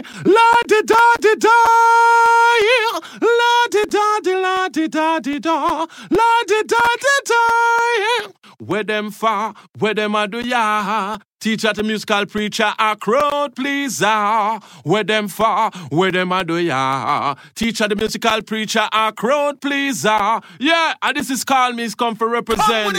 La di da di da, la di da di la di da di da, la di da di da. Where them far, where them a do ya? Teacher to musical preacher, a crowd pleaser. Where them far, where them a do ya? Teacher the musical preacher, a crowd pleaser. Yeah, and this is Call Me, it's come for represent.